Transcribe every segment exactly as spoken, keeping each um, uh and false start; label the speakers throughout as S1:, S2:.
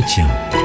S1: L'entretien.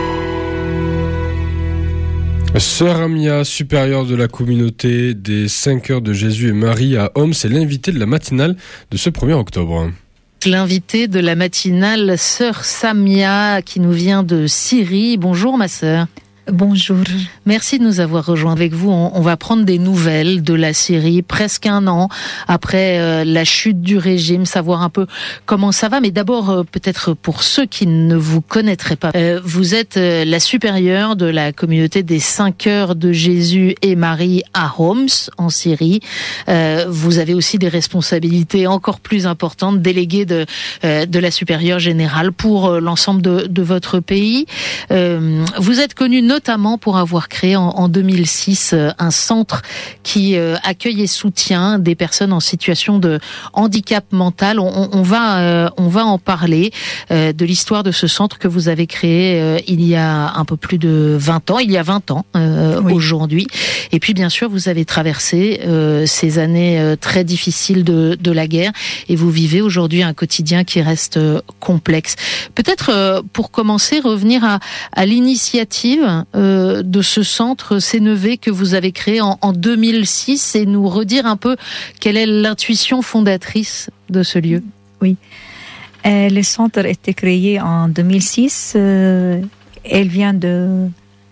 S2: Sœur Amia, supérieure de la communauté des cinq heures de Jésus et Marie à Homs, est l'invitée de la matinale de ce premier octobre.
S3: L'invitée de la matinale, Sœur Samia, qui nous vient de Syrie. Bonjour ma sœur.
S4: Bonjour.
S3: Merci de nous avoir rejoints avec vous. On, on va prendre des nouvelles de la Syrie, presque un an après euh, la chute du régime, savoir un peu comment ça va. Mais d'abord, euh, peut-être pour ceux qui ne vous connaîtraient pas, euh, vous êtes euh, la supérieure de la communauté des cinq heures de Jésus et Marie à Homs, en Syrie. Euh, vous avez aussi des responsabilités encore plus importantes, déléguée de, euh, de la supérieure générale pour euh, l'ensemble de, de votre pays. Euh, vous êtes connue notamment pour avoir créé en, en deux mille six euh, un centre qui euh, accueille et soutient des personnes en situation de handicap mental. On, on va, euh, on va en parler euh, de l'histoire de ce centre que vous avez créé euh, il y a un peu plus de vingt ans, il y a vingt ans euh, oui. aujourd'hui. Et puis bien sûr, vous avez traversé euh, ces années euh, très difficiles de, de la guerre et vous vivez aujourd'hui un quotidien qui reste euh, complexe. Peut-être euh, pour commencer, revenir à, à l'initiative Euh, de ce centre Sénévé que vous avez créé en, en deux mille six et nous redire un peu quelle est l'intuition fondatrice de ce lieu.
S4: Oui, euh, le centre a été créé en deux mille six. Euh, elle vient de,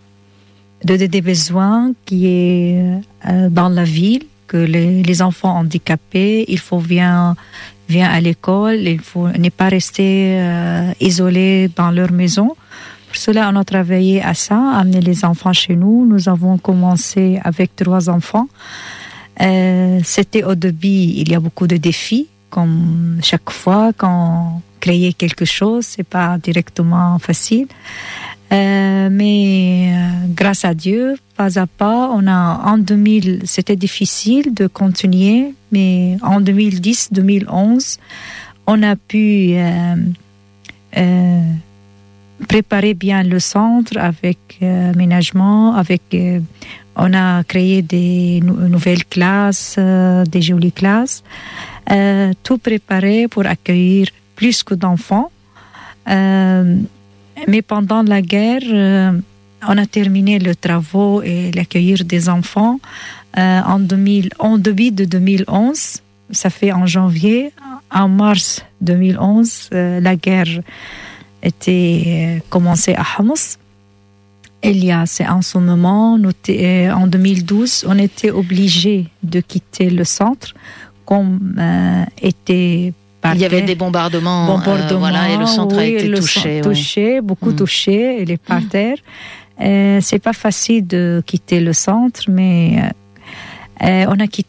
S4: de, de des besoins qui est euh, dans la ville, que les, les enfants handicapés, il faut bien vient à l'école, il faut ne pas rester euh, isolés dans leur maison. Pour cela, on a travaillé à ça, amener les enfants chez nous. Nous avons commencé avec trois enfants. Euh, c'était au début, il y a beaucoup de défis, comme chaque fois quand créer quelque chose, c'est pas directement facile. Euh, mais euh, grâce à Dieu, pas à pas, on a en deux mille, c'était difficile de continuer, mais en deux mille dix, deux mille onze, on a pu euh, euh, préparer bien le centre avec euh, aménagement, avec euh, on a créé des nou- nouvelles classes, euh, des jolies classes, euh, tout préparé pour accueillir plus que d'enfants. Euh, mais pendant la guerre, euh, on a terminé le travaux et l'accueillir des enfants euh, en deux mille, en début de deux mille onze. Ça fait en janvier, en mars deux mille onze, euh, la guerre était commencé à Homs. Il y a, c'est en ce moment, en deux mille douze, on était obligé de quitter le centre, comme euh, était
S3: Il y avait des bombardements, bombardements euh, voilà, et le centre oui, a été touché,
S4: touché, oui. beaucoup mmh. touché, il est par mmh. terre. Euh, c'est pas facile de quitter le centre, mais euh, on a quitté